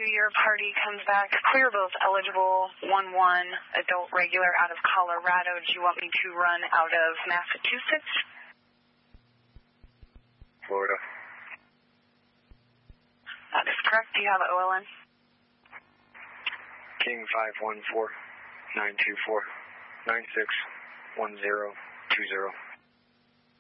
your party comes back clear, both eligible, 1-1, adult regular out of Colorado. Do you want me to run out of Massachusetts? Florida. That is correct. Do you have OLN? King 514-924-961020.